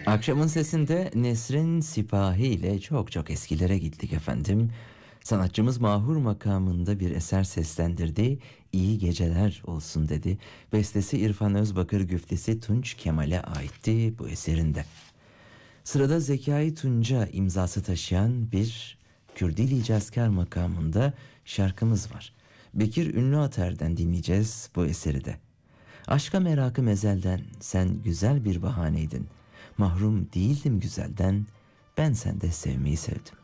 Akşamın sesinde Nesrin Sipahi ile çok çok eskilere gittik efendim. Sanatçımız mahur makamında bir eser seslendirdi. İyi geceler olsun dedi. Bestesi İrfan Özbakır, güftesi Tunç Kemal'e aitti bu eserinde. Sırada Zekai Tunca imzası taşıyan bir Kürdili Cazkar makamında şarkımız var. Bekir Ünlüater'den dinleyeceğiz bu eseri de. Aşka merakım ezelden, sen güzel bir bahaneydin. Mahrum değildim güzelden, ben sende sevmeyi sevdim.